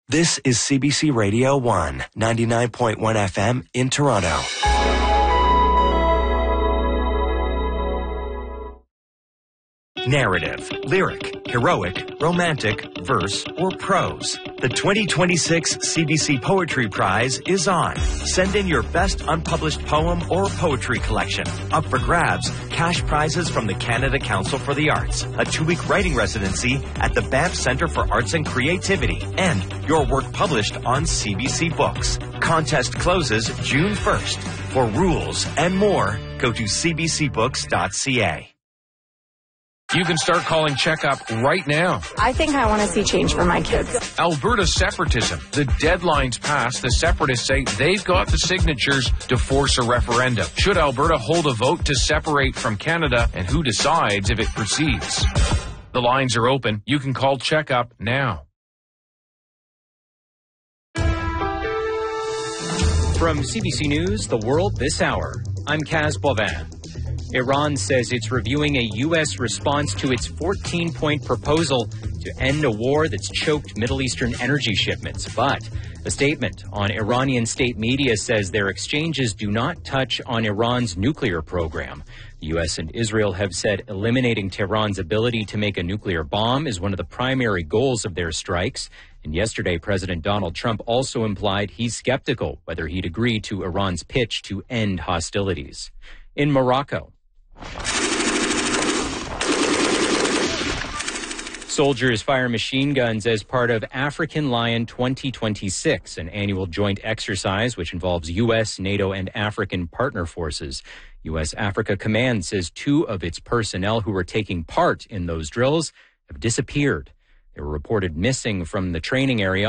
This is CBC Radio 1, 99.1 FM in Toronto. Narrative, lyric, heroic, romantic, verse, or prose. The 2026 CBC Poetry Prize is on. Send in your best unpublished poem or poetry collection. Up for grabs, cash prizes from the Canada Council for the Arts, a 2-week writing residency at the Banff Centre for Arts and Creativity, and your work published on CBC Books. Contest closes June 1st. For rules and more, go to cbcbooks.ca. You can start calling Checkup right now. I think I want to see change for my kids. Alberta separatism. The deadline's passed. The separatists say they've got the signatures to force a referendum. Should Alberta hold a vote to separate from Canada, and who decides if it proceeds? The lines are open. You can call Checkup now. From CBC News, The World This Hour, I'm Kaz Boivin. Iran says it's reviewing a U.S. response to its 14-point proposal to end a war that's choked Middle Eastern energy shipments. But a statement on Iranian state media says their exchanges do not touch on Iran's nuclear program. The U.S. and Israel have said eliminating Tehran's ability to make a nuclear bomb is one of the primary goals of their strikes. And yesterday, President Donald Trump also implied he's skeptical whether he'd agree to Iran's pitch to end hostilities. In Morocco, soldiers fire machine guns as part of African Lion 2026, an annual joint exercise which involves U.S., NATO, and African partner forces. U.S. Africa Command says 2 of its personnel who were taking part in those drills have disappeared. They were reported missing from the training area